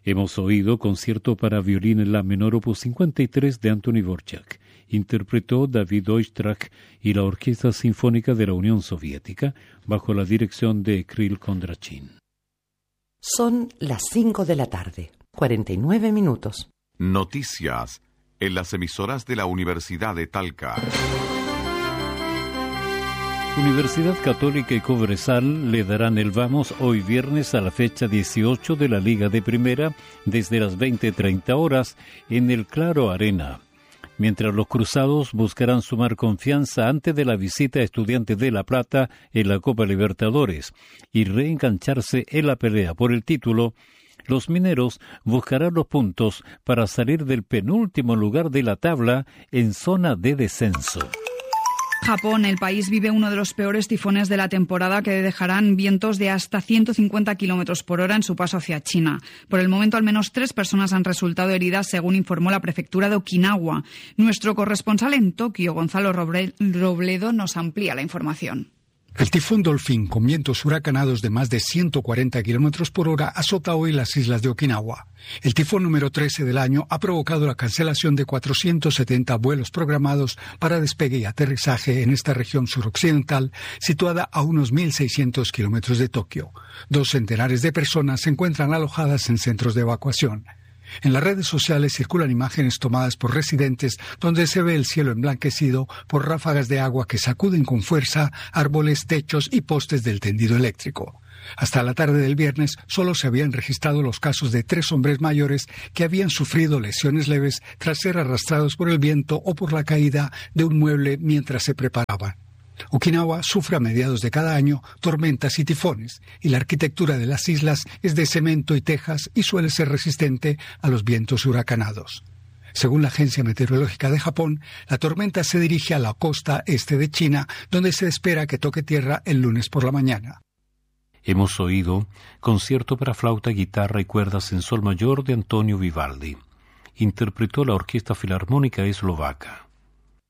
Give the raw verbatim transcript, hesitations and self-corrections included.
Hemos oído concierto para violín en la menor opus cincuenta y tres de Anthony Dvorak. Interpretó David Oistrakh y la Orquesta Sinfónica de la Unión Soviética bajo la dirección de Kirill Kondrachin. Son las cinco de la tarde, cuarenta y nueve minutos. Noticias en las emisoras de la Universidad de Talca. Universidad Católica y Cobresal le darán el vamos hoy viernes a la fecha dieciocho de la Liga de Primera desde las veinte treinta horas en el Claro Arena. Mientras los cruzados buscarán sumar confianza antes de la visita a Estudiantes de La Plata en la Copa Libertadores y reengancharse en la pelea por el título, los mineros buscarán los puntos para salir del penúltimo lugar de la tabla en zona de descenso. Japón, el país vive uno de los peores tifones de la temporada que dejarán vientos de hasta ciento cincuenta kilómetros por hora en su paso hacia China. Por el momento, al menos tres personas han resultado heridas, según informó la prefectura de Okinawa. Nuestro corresponsal en Tokio, Gonzalo Robledo, nos amplía la información. El tifón Dolphin, con vientos huracanados de más de ciento cuarenta kilómetros por hora, azota hoy las islas de Okinawa. El tifón número trece del año ha provocado la cancelación de cuatrocientos setenta vuelos programados para despegue y aterrizaje en esta región suroccidental, situada a unos mil seiscientos kilómetros de Tokio. Dos centenares de personas se encuentran alojadas en centros de evacuación. En las redes sociales circulan imágenes tomadas por residentes donde se ve el cielo emblanquecido por ráfagas de agua que sacuden con fuerza árboles, techos y postes del tendido eléctrico. Hasta la tarde del viernes solo se habían registrado los casos de tres hombres mayores que habían sufrido lesiones leves tras ser arrastrados por el viento o por la caída de un mueble mientras se preparaban. Okinawa sufre a mediados de cada año tormentas y tifones, y la arquitectura de las islas es de cemento y tejas y suele ser resistente a los vientos huracanados. Según la Agencia Meteorológica de Japón, la tormenta se dirige a la costa este de China, donde se espera que toque tierra el lunes por la mañana. Hemos oído concierto para flauta, guitarra y cuerdas en sol mayor de Antonio Vivaldi. Interpretó la Orquesta Filarmónica Eslovaca.